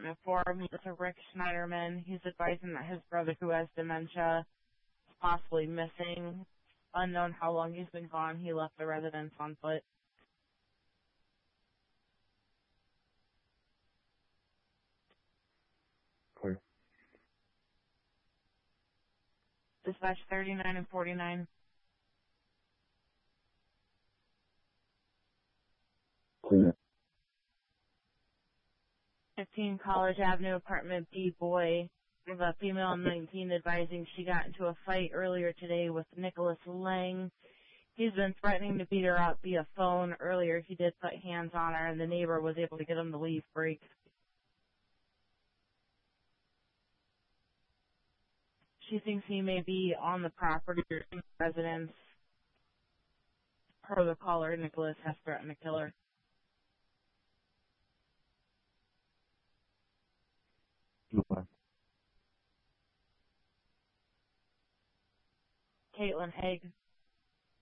4, meet with Rick Schneiderman. He's advising that his brother, who has dementia, is possibly missing. Unknown how long he's been gone. He left the residence on foot. Clear. Dispatch 39 and 49. Clear. 15 College Avenue, apartment B, boy. With a female 19 advising she got into a fight earlier today with Nicholas Lang. He's been threatening to beat her up via phone. Earlier he did put hands on her, and the neighbor was able to get him to leave break. She thinks he may be on the property or in the residence. Per the caller, Nicholas has threatened to kill her. Okay. Caitlin Haig.